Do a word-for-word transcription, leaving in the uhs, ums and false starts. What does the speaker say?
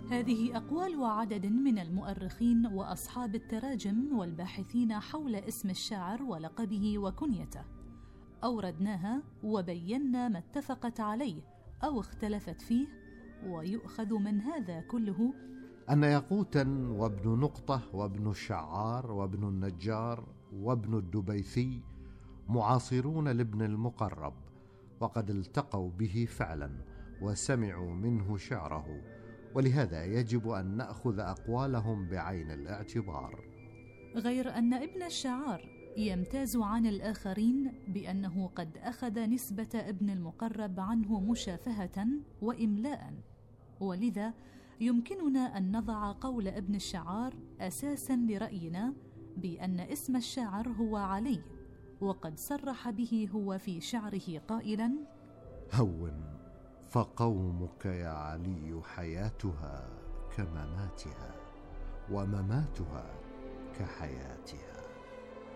هذه أقوال عدد من المؤرخين وأصحاب التراجم والباحثين حول اسم الشاعر ولقبه وكنيته. أوردناها وبينا ما اتفقت عليه أو اختلفت فيه، ويؤخذ من هذا كله أن ياقوتا وابن نقطة وابن الشعار وابن النجار وابن الدبيثي معاصرون لابن المقرب، وقد التقوا به فعلا وسمعوا منه شعره، ولهذا يجب أن نأخذ أقوالهم بعين الاعتبار. غير أن ابن الشعار يمتاز عن الآخرين بأنه قد أخذ نسبة ابن المقرب عنه مشافهة وإملاء، ولذا يمكننا أن نضع قول ابن الشعار أساساً لرأينا بأن اسم الشاعر هو علي، وقد صرح به هو في شعره قائلاً: هون فقومك يا علي حياتها كمماتها، ومماتها كحياتها.